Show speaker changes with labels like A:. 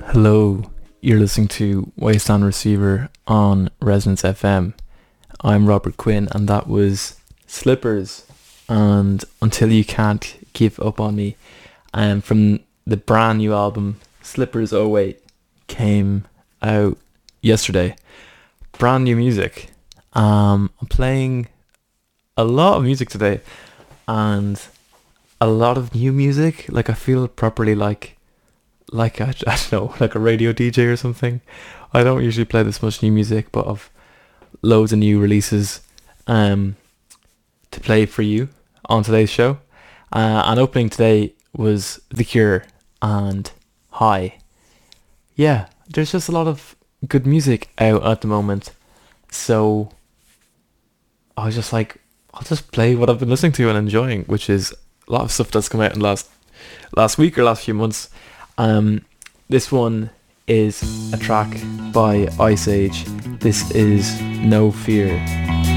A: Hello, you're listening to Wasteland Receiver on Resonance FM. I'm Robert Quinn, and that was Slippers and Until You Can't Give Up on Me. And from the brand new album Slippers Oh Wait came out yesterday. Brand new music. I'm playing a lot of music today, and a lot of new music. Like I feel properly like I don't know, like a radio DJ or something. I don't usually play this much new music, but I've loads of new releases um to play for you on today's show. And opening today was The Cure and High. Yeah, there's just a lot of good music out at the moment, so I was just like, I'll just play what I've been listening to and enjoying, which is a lot of stuff that's come out in last week or last few months. This one is a track by Ice Age. This is No Fear.